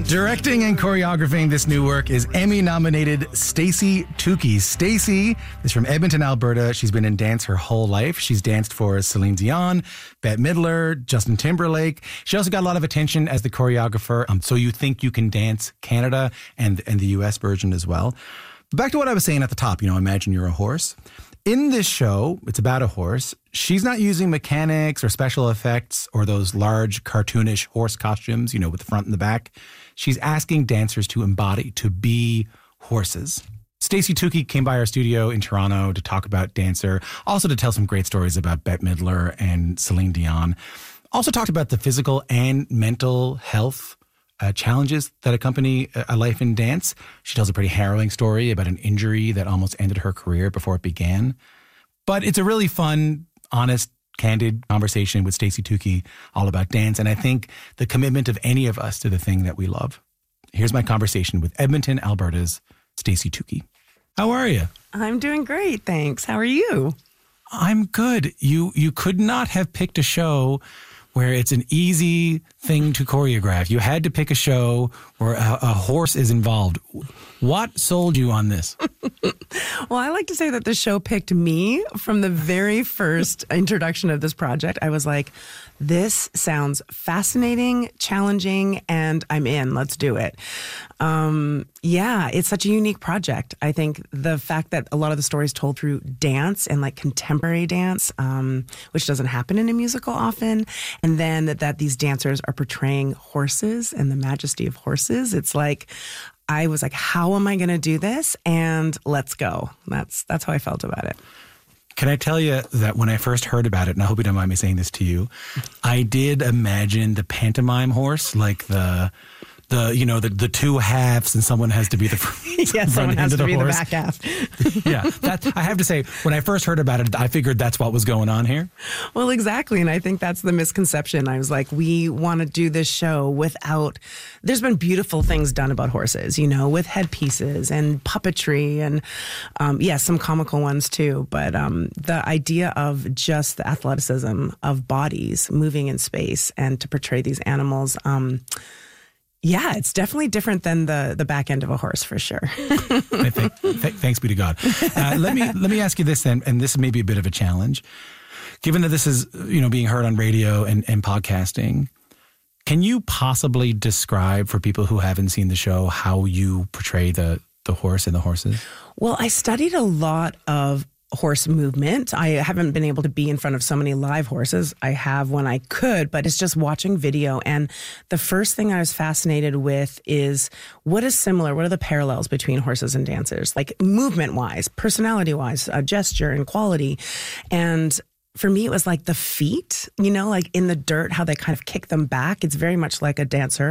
Directing and choreographing this new work is Emmy-nominated Stacey Tukey. Stacey is from Edmonton, Alberta. She's been in dance her whole life. She's danced for Celine Dion, Bette Midler, Justin Timberlake. She also got a lot of attention as the choreographer. So You Think You Can Dance Canada and the US version as well. Back to what I was saying at the top, imagine you're a horse. In this show, it's about a horse. She's not using mechanics or special effects or those large cartoonish horse costumes, with the front and the back. She's asking dancers to embody, to be horses. Stacey Tukey came by our studio in Toronto to talk about Dancer, also to tell some great stories about Bette Midler and Celine Dion. Also talked about the physical and mental health challenges that accompany a life in dance. She tells a pretty harrowing story about an injury that almost ended her career before it began. But it's a really fun, honest, candid conversation with Stacey Tukey all about dance, and I think the commitment of any of us to the thing that we love. Here's my conversation with Edmonton, Alberta's Stacey Tukey. How are you? I'm doing great, thanks. How are you? I'm good. You could not have picked a show where it's an easy thing to choreograph. You had to pick a show where a horse is involved. What sold you on this? Well, I like to say that the show picked me from the very first introduction of this project. I was like, this sounds fascinating, challenging, and I'm in. Let's do it. Yeah, it's such a unique project. I think the fact that a lot of the stories told through dance and like contemporary dance, which doesn't happen in a musical often, and then that these dancers are portraying horses and the majesty of horses. It's like, I was like, how am I going to do this? And let's go. That's how I felt about it. Can I tell you that when I first heard about it, and I hope you don't mind me saying this to you, I did imagine the pantomime horse, like the two halves, and someone has to be the yeah, someone has to be the back half. Yeah, I have to say, when I first heard about it, I figured that's what was going on here. Well, exactly, and I think that's the misconception. I was like, we want to do this show without. There's been beautiful things done about horses, with headpieces and puppetry, and some comical ones too. But the idea of just the athleticism of bodies moving in space and to portray these animals. Yeah, it's definitely different than the back end of a horse, for sure. Thanks be to God. Let me ask you this then, and this may be a bit of a challenge. Given that this is, being heard on radio and podcasting, can you possibly describe for people who haven't seen the show how you portray the horse and the horses? Well, I studied a lot of horse movement. I haven't been able to be in front of so many live horses. I have when I could, but it's just watching video. And the first thing I was fascinated with is what is similar? What are the parallels between horses and dancers? Like movement-wise, personality-wise, gesture and quality. And for me, it was like the feet, like in the dirt, how they kind of kick them back. It's very much like a dancer